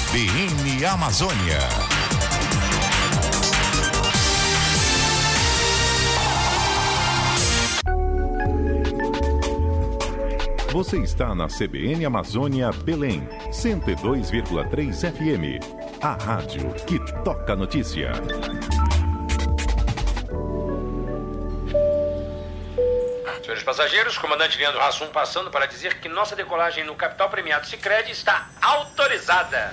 CBN Amazônia. Você está na CBN Amazônia Belém, 102,3 FM. A rádio que toca notícia. Senhores passageiros, comandante Leandro Hassum passando para dizer que nossa decolagem no Capital Premiado Sicredi está autorizada.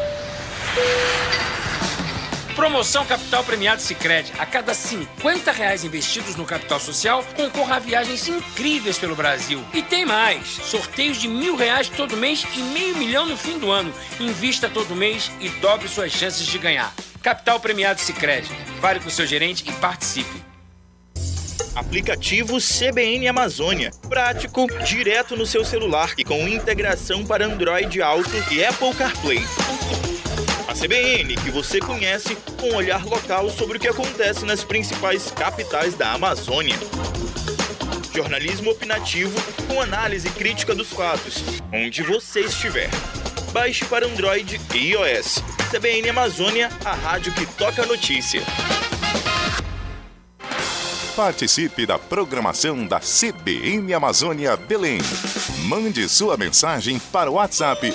Promoção Capital Premiado Sicredi. A cada R$50 investidos no capital social, concorra a viagens incríveis pelo Brasil. E tem mais. Sorteios de R$1.000 todo mês e R$500 mil no fim do ano. Invista todo mês e dobre suas chances de ganhar. Capital Premiado Sicredi. Fale com o seu gerente e participe. Aplicativo CBN Amazônia. Prático, direto no seu celular e com integração para Android Auto e Apple CarPlay. A CBN que você conhece com um olhar local sobre o que acontece nas principais capitais da Amazônia. Jornalismo opinativo com análise crítica dos fatos, onde você estiver. Baixe para Android e iOS. CBN Amazônia, a rádio que toca a notícia. Participe da programação da CBN Amazônia Belém. Mande sua mensagem para o WhatsApp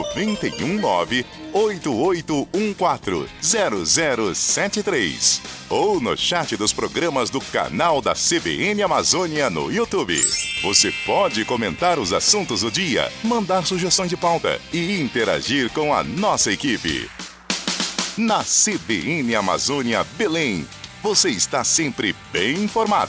919-8814-0073 ou no chat dos programas do canal da CBN Amazônia no YouTube. Você pode comentar os assuntos do dia, mandar sugestões de pauta e interagir com a nossa equipe. Na CBN Amazônia Belém, você está sempre bem informado.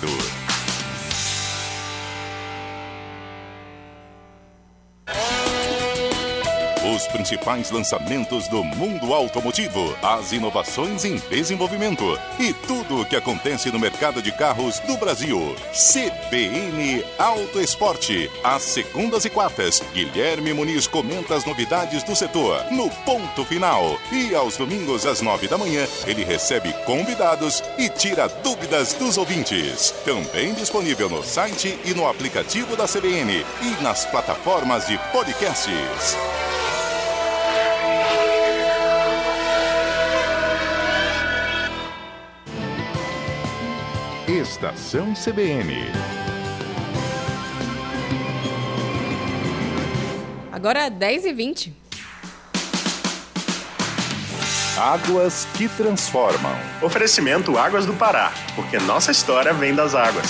Os principais lançamentos do mundo automotivo, as inovações em desenvolvimento e tudo o que acontece no mercado de carros do Brasil. CBN Auto Esporte. Às segundas e quartas, Guilherme Muniz comenta as novidades do setor no ponto final. E aos domingos, às 9 da manhã, ele recebe convidados e tira dúvidas dos ouvintes. Também disponível no site e no aplicativo da CBN e nas plataformas de podcasts. Estação CBN. Agora 10h20. Águas que transformam. Oferecimento Águas do Pará, porque nossa história vem das águas.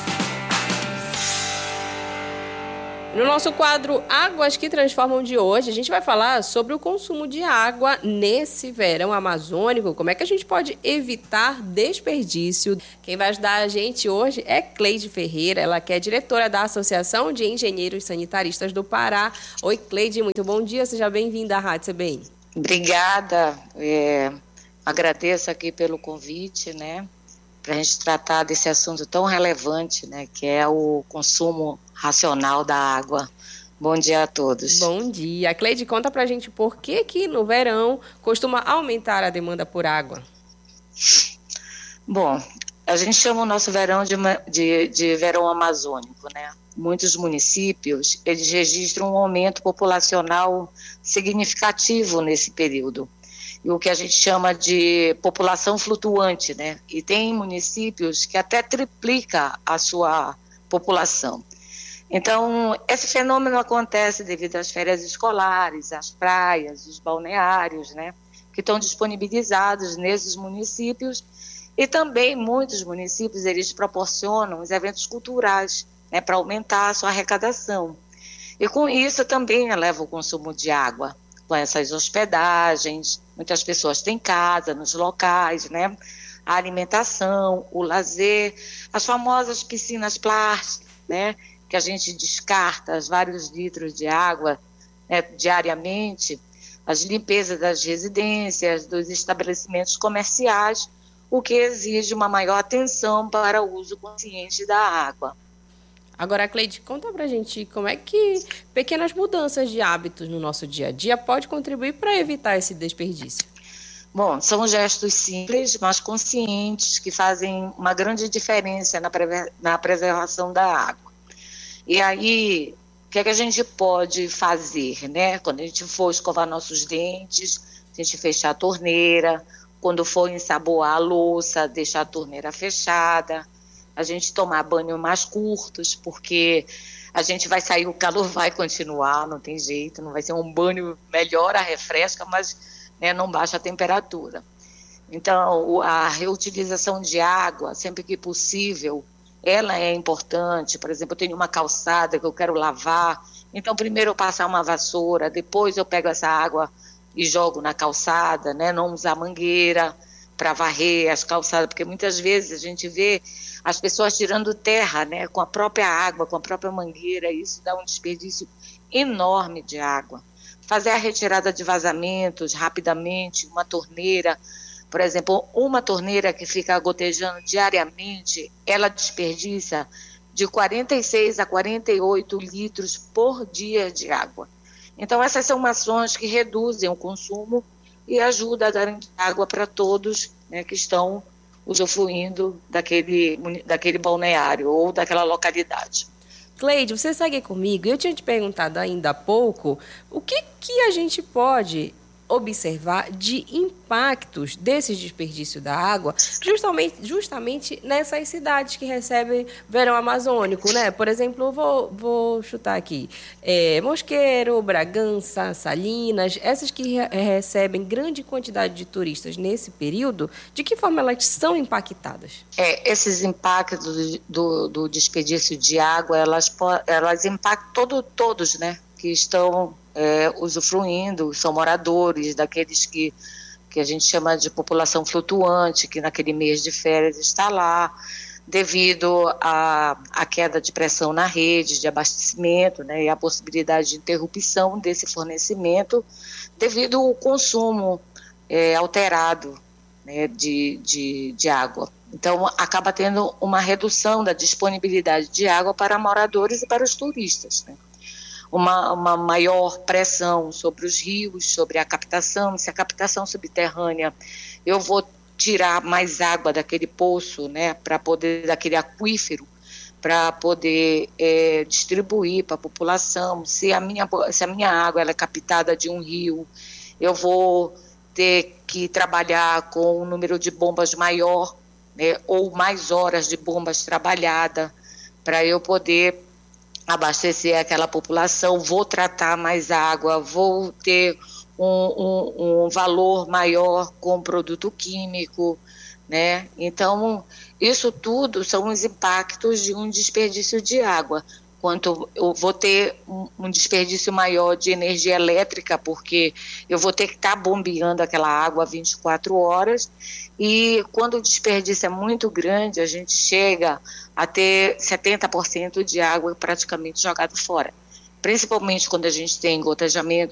No nosso quadro Águas que Transformam de hoje, a gente vai falar sobre o consumo de água nesse verão amazônico. Como é que a gente pode evitar desperdício? Quem vai ajudar a gente hoje é Cleide Ferreira, ela que é diretora da Associação de Engenheiros Sanitaristas do Pará. Oi, Cleide, muito bom dia, seja bem-vinda à Rádio CBN. Obrigada, agradeço aqui pelo convite, para a gente tratar desse assunto tão relevante, que é o consumo racional da água. Bom dia a todos. Bom dia. Cleide, conta pra gente por que no verão costuma aumentar a demanda por água. Bom, a gente chama o nosso verão de verão amazônico, Muitos municípios, eles registram um aumento populacional significativo nesse período. E o que a gente chama de população flutuante, E tem municípios que até triplica a sua população. Então, esse fenômeno acontece devido às férias escolares, às praias, os balneários, que estão disponibilizados nesses municípios. E também muitos municípios, eles proporcionam os eventos culturais, para aumentar a sua arrecadação. E com isso também eleva o consumo de água. Com essas hospedagens, muitas pessoas têm casa nos locais, A alimentação, o lazer, as famosas piscinas plásticas, que a gente descarta vários litros de água diariamente, as limpezas das residências, dos estabelecimentos comerciais, o que exige uma maior atenção para o uso consciente da água. Agora, Cleide, conta pra gente como é que pequenas mudanças de hábitos no nosso dia a dia pode contribuir para evitar esse desperdício. Bom, são gestos simples, mas conscientes, que fazem uma grande diferença na preservação da água. E aí, o que é que a gente pode fazer, né? Quando a gente for escovar nossos dentes, a gente fechar a torneira, quando for ensaboar a louça, deixar a torneira fechada, a gente tomar banho mais curtos, porque a gente vai sair, o calor vai continuar, não tem jeito, não vai ser um banho, melhora, refresca, mas, né, não baixa a temperatura. Então, a reutilização de água, sempre que possível, ela é importante. Por exemplo, eu tenho uma calçada que eu quero lavar, então primeiro eu passar uma vassoura, depois eu pego essa água e jogo na calçada, né? Não usar mangueira para varrer as calçadas, porque muitas vezes a gente vê as pessoas tirando terra, né? Com a própria água, com a própria mangueira, e isso dá um desperdício enorme de água. Fazer a retirada de vazamentos rapidamente, uma torneira, por exemplo, uma torneira que fica gotejando diariamente, ela desperdiça de 46 a 48 litros por dia de água. Então, essas são ações que reduzem o consumo e ajudam a garantir água para todos, né, que estão usufruindo daquele balneário ou daquela localidade. Cleide, você segue comigo? Eu tinha te perguntado ainda há pouco o que a gente pode observar de impactos desses desperdícios da água justamente nessas cidades que recebem verão amazônico, né? Por exemplo, vou chutar aqui, Mosqueiro, Bragança, Salinas, essas que recebem grande quantidade de turistas nesse período, de que forma elas são impactadas? Esses impactos do desperdício de água, elas impactam todos, né? Que estão usufruindo, são moradores, daqueles que a gente chama de população flutuante, que naquele mês de férias está lá, devido à queda de pressão na rede de abastecimento, né, e a possibilidade de interrupção desse fornecimento devido ao consumo alterado, né, de água. Então, acaba tendo uma redução da disponibilidade de água para moradores e para os turistas, né? Uma maior pressão sobre os rios, sobre a captação. Se a captação subterrânea, eu vou tirar mais água daquele poço, né, daquele aquífero, para poder distribuir para a população. Se a minha água ela é captada de um rio, eu vou ter que trabalhar com um número de bombas maior, né, ou mais horas de bombas trabalhadas, para eu poder abastecer aquela população, vou tratar mais água, vou ter um valor maior com produto químico, né? Então, isso tudo são os impactos de um desperdício de água. Quanto eu vou ter um desperdício maior de energia elétrica, porque eu vou ter que estar bombeando aquela água 24 horas, e quando o desperdício é muito grande, a gente chega a ter 70% de água praticamente jogada fora. Principalmente quando a gente tem gotejamento